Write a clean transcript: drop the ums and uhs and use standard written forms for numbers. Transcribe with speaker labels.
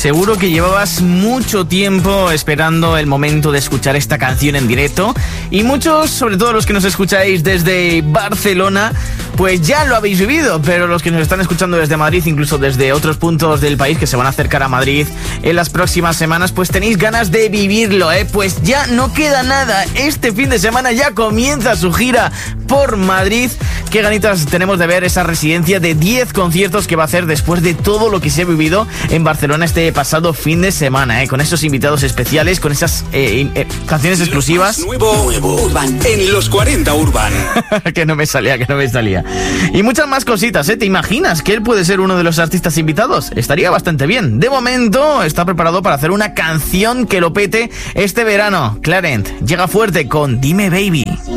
Speaker 1: Seguro que llevabas mucho tiempo esperando el momento de escuchar esta canción en directo y muchos, sobre todo los que nos escucháis desde Barcelona, pues ya lo habéis vivido, pero los que nos están escuchando desde Madrid, incluso desde otros puntos del país que se van a acercar a Madrid en las próximas semanas, pues tenéis ganas de vivirlo, pues ya no queda nada. Este fin de semana ya comienza su gira por Madrid. Qué ganitas tenemos de ver esa residencia de 10 conciertos que va a hacer después de todo lo que se ha vivido en Barcelona este pasado fin de semana, con esos invitados especiales, con esas canciones exclusivas.
Speaker 2: Nuevo Urban, en los 40 Urban.
Speaker 1: que no me salía. Y muchas más cositas, ¿Te imaginas que él puede ser uno de los artistas invitados? Estaría bastante bien. De momento está preparado para hacer una canción que lo pete este verano. Clarent llega fuerte con Dime Baby.